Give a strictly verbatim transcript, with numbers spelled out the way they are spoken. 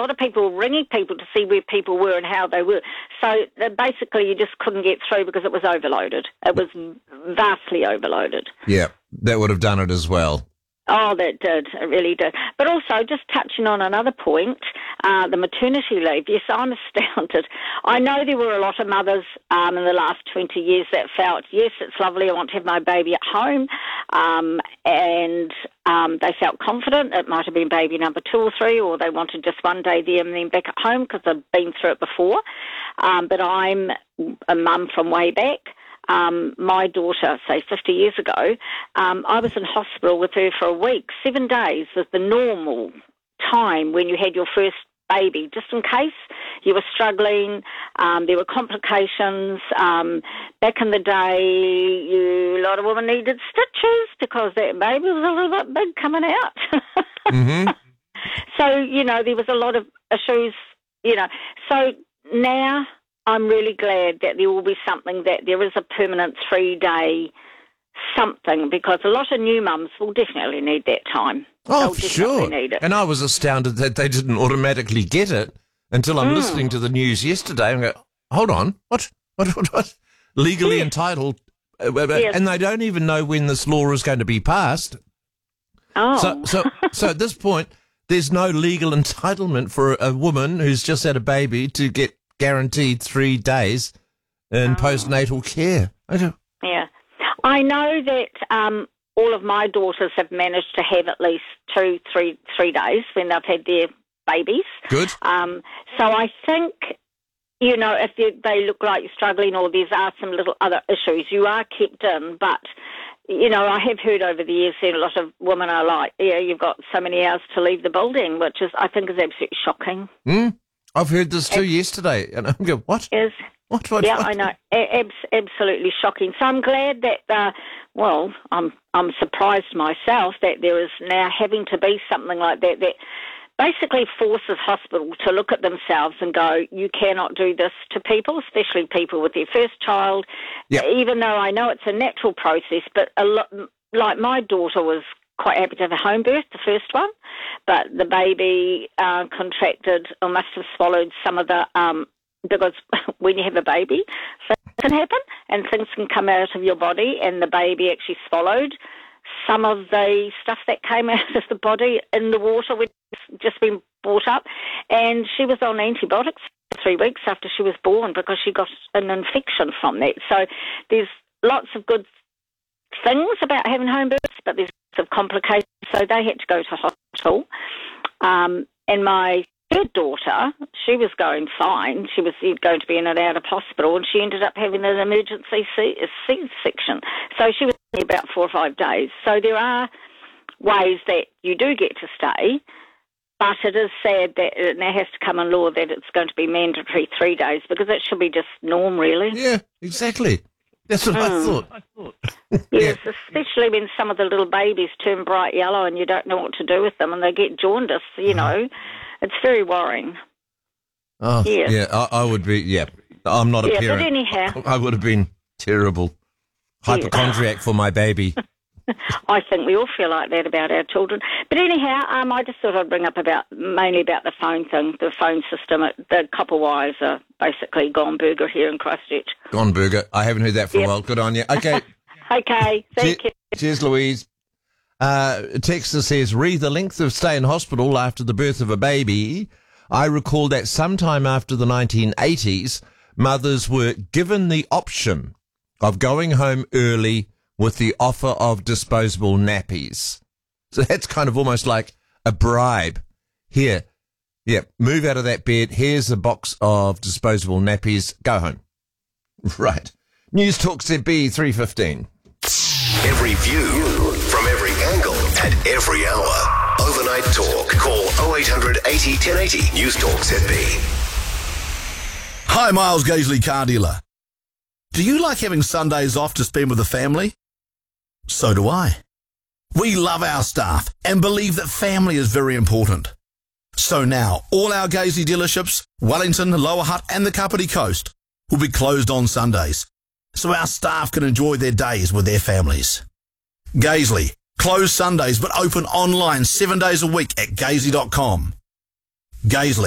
lot of people were ringing people to see where people were and how they were. So uh, basically you just couldn't get through because it was overloaded. It was vastly overloaded. Yeah, that would have done it as well. Oh, that did. It really did. But also, just touching on another point, uh, the maternity leave. Yes, I'm astounded. I know there were a lot of mothers um, in the last twenty years that felt, yes, it's lovely, I want to have my baby at home, um, and um, they felt confident. It might have been baby number two or three, or they wanted just one day there and then back at home because they've been through it before. Um, but I'm a mum from way back. Um, my daughter, say fifty years ago, um, I was in hospital with her for a week. Seven days was the normal time when you had your first baby, just in case you were struggling. Um, there were complications. Um, back in the day, you, a lot of women needed stitches because that baby was a little bit big coming out. Mm-hmm. So, you know, there was a lot of issues, you know. So now I'm really glad that there will be something, that there is a permanent three-day something, because a lot of new mums will definitely need that time. Oh, sure. Need it. And I was astounded that they didn't automatically get it until I'm mm. listening to the news yesterday and go, hold on, what? What? What? what? Legally yes. entitled? Yes. And they don't even know when this law is going to be passed. Oh. So, so, so at this point, there's no legal entitlement for a woman who's just had a baby to get guaranteed three days in oh. postnatal care. I don't... Yeah. I know that um, all of my daughters have managed to have at least two, three, three days when they've had their babies. Good. Um, so I think, you know, if they, they look like you're struggling or there's are some little other issues, you are kept in. But, you know, I have heard over the years that a lot of women are like, yeah, you've got so many hours to leave the building, which is, I think, is absolutely shocking. Mm. I've heard this too Ab- yesterday, and I'm going, what? Yes. What, what, yeah, what? I know. Ab- absolutely shocking. So I'm glad that, uh, well, I'm I'm surprised myself that there is now having to be something like that that basically forces hospital to look at themselves and go, you cannot do this to people, especially people with their first child, yep. even though I know it's a natural process, but a lot, like my daughter was quite happy to have a home birth, the first one, but the baby uh, contracted or must have swallowed some of the, um, because when you have a baby, things can happen and things can come out of your body, and the baby actually swallowed some of the stuff that came out of the body in the water, which had just been brought up, and she was on antibiotics for three weeks after she was born because she got an infection from that. So there's lots of good things about having home births, but there's lots of complications, so they had to go to hospital. Um, and my third daughter, she was going fine. She was going to be in and out of hospital, and she ended up having an emergency C- C-section. So she was there about four or five days. So there are ways that you do get to stay, but it is sad that it now has to come in law that it's going to be mandatory three days because it should be just norm, really. Yeah, exactly. That's what mm. I thought. I thought. Yes, yeah. Especially when some of the little babies turn bright yellow and you don't know what to do with them and they get jaundice, you know. It's very worrying. Oh, yes. yeah, I, I would be, yeah. I'm not a yeah, parent. But anyhow. I would have been terrible. Hypochondriac yeah. for my baby. I think we all feel like that about our children. But anyhow, um, I just thought I'd bring up about mainly about the phone thing, the phone system. The copper wires are basically gone burger here in Christchurch. Gone burger. I haven't heard that for yep. a while. Good on you. Okay. okay. Thank che- you. Cheers, Louise. Uh, Texter says, re the length of stay in hospital after the birth of a baby. I recall that sometime after the nineteen eighties, mothers were given the option of going home early with the offer of disposable nappies. So that's kind of almost like a bribe. Here, yeah, move out of that bed. Here's a box of disposable nappies. Go home. Right. News Talk Z B three fifteen. Every view from every angle at every hour. Overnight Talk. Call oh eight hundred eighty ten eighty. News Talk Z B. Hi, Miles Gaisley, car dealer. Do you like having Sundays off to spend with the family? So do I. We love our staff and believe that family is very important. So now, all our Gaisley dealerships, Wellington, Lower Hutt and the Kapiti Coast, will be closed on Sundays, so our staff can enjoy their days with their families. Gaisley, closed Sundays but open online seven days a week at gaisley dot com. Gaisley.